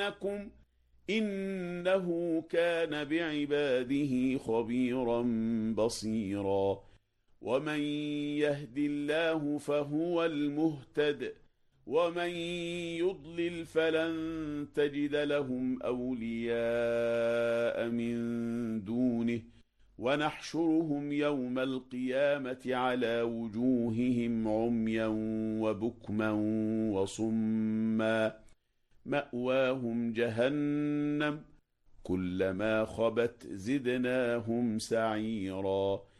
لكم إنه كان بعباده خبيرا بصيرا ومن يهد الله فهو المهتد ومن يضلل فلن تجد لهم أولياء من دونه ونحشرهم يوم القيامة على وجوههم عميا وبكما وصما مأواهم جهنم كلما خبت زدناهم سعيرا